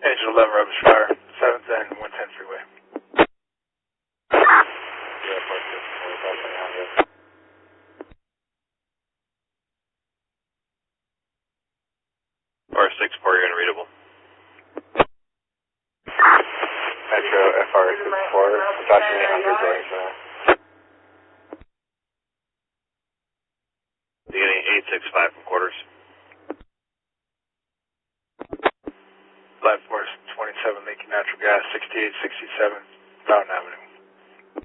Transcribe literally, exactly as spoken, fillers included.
Engine eleven, rubbish fire, seventh and one ten freeway. R six, Party unreadable. Metro F R six four, document under George Mass. Beginning eight six five from quarters. Life Force twenty-seven, Lincoln Natural Gas, sixty-eight sixty-seven, Fountain Avenue.